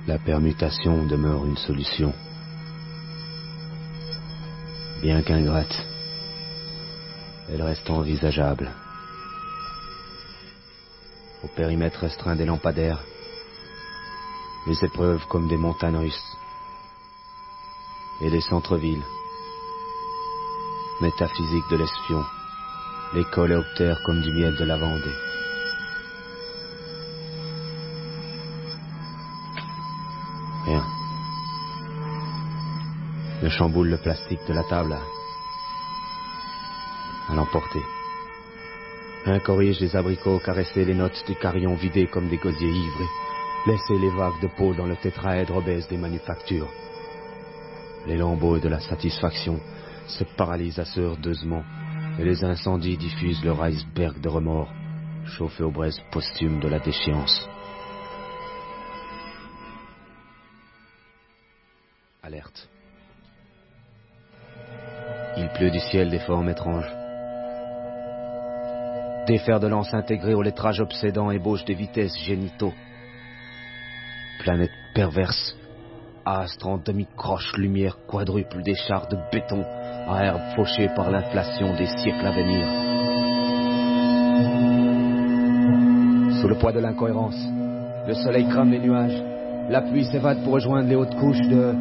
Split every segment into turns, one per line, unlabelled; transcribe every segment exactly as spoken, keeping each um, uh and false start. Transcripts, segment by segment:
La permutation demeure une solution. Bien qu'ingrate, elle reste envisageable. Au périmètre restreint des lampadaires, les épreuves comme des montagnes russes et les centres-villes, métaphysique de l'espion, les coléoptères comme du miel de la Vendée. Rien. Je chamboule le plastique de la table à, à l'emporter. Un corrige les abricots, caresser les notes du carillon vidé comme des gosiers ivrés, laisser les vagues de peau dans le tétraèdre obèse des manufactures. Les lambeaux de la satisfaction se paralysent assureusement et les incendies diffusent leur iceberg de remords, chauffés aux braises posthumes de la déchéance. Alerte. Il pleut du ciel des formes étranges. Des fers de lance intégrés au lettrage obsédant ébauchent des vitesses génitaux. Planète perverse, astre en demi-croche, lumière quadruple des chars de béton à herbes fauchées par l'inflation des siècles à venir. Sous le poids de l'incohérence, le soleil crame les nuages, la pluie s'évade pour rejoindre les hautes couches de...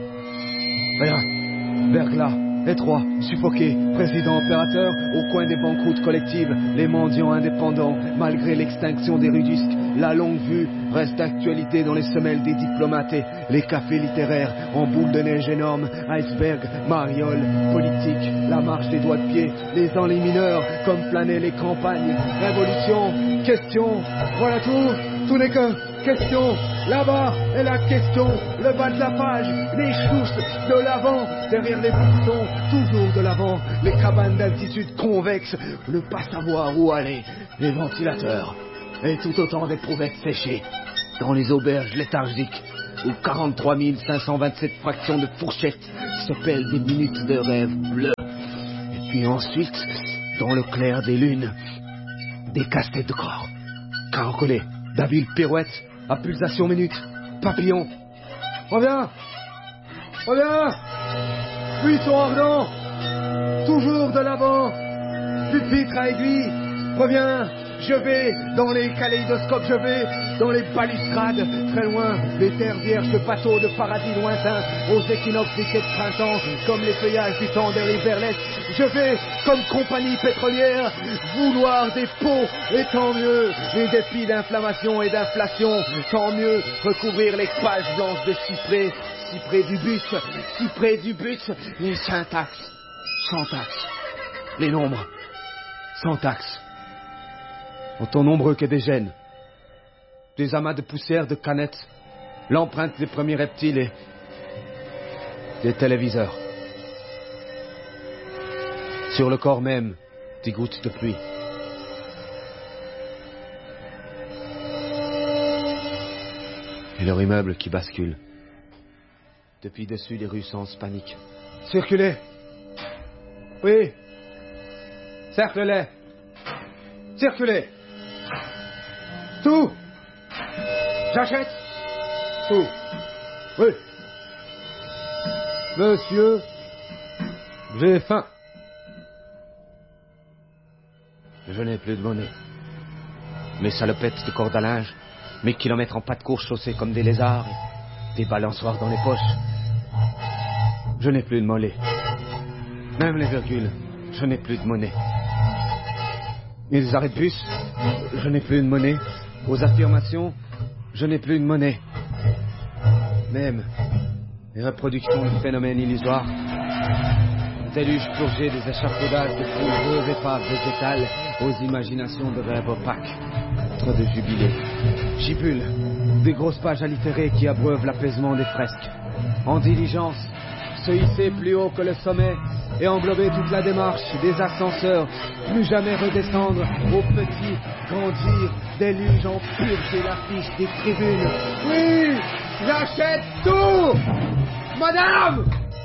Rien, verglas, étroit, suffoqué, président-opérateur, au coin des banqueroutes collectives, les mendiants indépendants, malgré l'extinction des rudisques, la longue vue reste d'actualité dans les semelles des diplomates, les cafés littéraires en boule de neige énorme, iceberg, mariole, politique, la marche des doigts de pied, les enlimineurs comme planaient les campagnes, révolution, question, voilà tout, tout n'est que question, là-bas est la question, le bas de la page, les chousses de l'avant, derrière les boutons, toujours de l'avant, les cabanes d'altitude convexe, le pas savoir où aller, les ventilateurs, et tout autant d'éprouvettes séchées, dans les auberges léthargiques, où quarante-trois mille cinq cent vingt-sept fractions de fourchettes se pèlent des minutes de rêve bleu. Et puis ensuite, dans le clair des lunes, des casse-têtes de corps, caracolés, d'habiles pirouettes, à pulsation minute, papillon. Reviens, reviens, buisson ardent, toujours de l'avant, pupitre à aiguille, reviens, je vais dans les kaléidoscopes, je vais dans les balustrades, très loin, les terres vierges de bateaux de paradis lointains, aux équinoxes d'été de printemps, comme les feuillages du temps des riverlets. Je vais, comme compagnie pétrolière, vouloir des pots, et tant mieux, les dépits d'inflammation et d'inflation, tant mieux recouvrir les pages blanches de cyprès, cyprès du but, cyprès du but, les syntaxes, sans taxe, les nombres, sans taxe. Autant nombreux que des gènes, des amas de poussière, de canettes, l'empreinte des premiers reptiles et des téléviseurs. Sur le corps même, des gouttes de pluie. Et leur immeuble qui bascule. Depuis dessus les rues sans panique. Circulez! Oui! Cercle-les! Circulez! Tout! J'achète! Tout! Oui! Monsieur, j'ai faim. Je n'ai plus de monnaie. Mes salopettes de corde à linge, mes kilomètres en pas de course chaussés comme des lézards, des balançoires dans les poches. Je n'ai plus de monnaie. Même les virgules, je n'ai plus de monnaie. Et les arrêts de bus, je n'ai plus de monnaie. Aux affirmations, je n'ai plus de monnaie. Même les reproductions de phénomènes illusoires, déluge purgé des échafaudages de foudreuses épaves végétales aux imaginations de rêves opaques, trop de jubilés. Gibule, des grosses pages allitérées qui abreuvent l'apaisement des fresques. En diligence, se hisser plus haut que le sommet et englober toute la démarche des ascenseurs, plus jamais redescendre au petit, grandir, déluge en purger l'affiche des tribunes. Oui, j'achète tout, madame!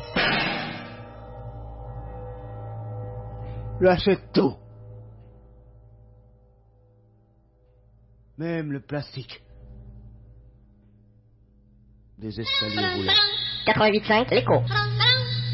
J'achète tout. Même le plastique. des escaliers roulants.
quatre-vingt-huit virgule cinq, l'écho.